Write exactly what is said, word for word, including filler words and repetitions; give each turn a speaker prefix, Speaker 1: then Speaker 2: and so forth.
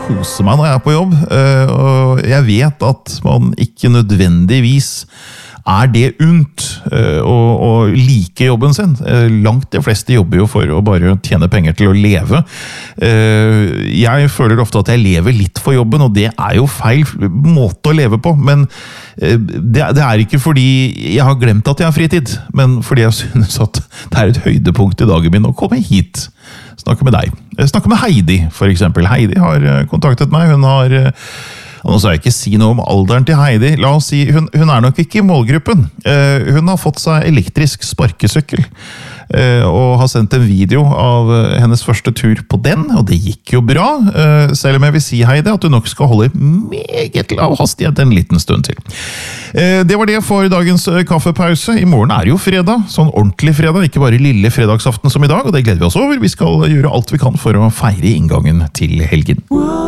Speaker 1: koser meg når jeg er på jobb, og jeg vet at man ikke nødvendigvis er det unt å like jobben sin. Langt de fleste jobber jo for å bare tjene penger til å leve. Jeg føler ofte at jeg lever litt for jobben, og det er jo feil måte å leve på, men det er ikke fordi jeg har glemt at jeg har fritid, men fordi jeg synes at det er et høydepunkt i dagen min å komme hit, snakke med deg. Snakke med Heidi, for eksempel. Heidi har kontaktet meg, hun har... Nå skal jeg ikke si noe om alderen til Heidi. La oss si, hun, hun er nok ikke i målgruppen. Uh, hun har fått seg elektrisk sparkesykkel, uh, og har sendt en video av hennes første tur på den, og det gikk jo bra. Uh, selv om jeg vil si, Heidi, at du nok skal holde meget lav hastighet en liten stund til. Uh, det var det for dagens kaffepause. I morgen er jo fredag, sånn ordentlig fredag, ikke bare lille fredagsaften som i dag, og det gleder vi oss over. Vi skal gjøre alt vi kan for å feire inngangen til helgen.